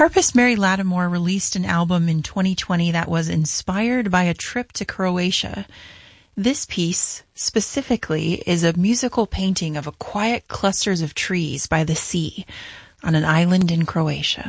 Harpist Mary Lattimore released an album in 2020 that was inspired by a trip to Croatia. This piece, specifically, is a musical painting of quiet clusters of trees by the sea on an island in Croatia.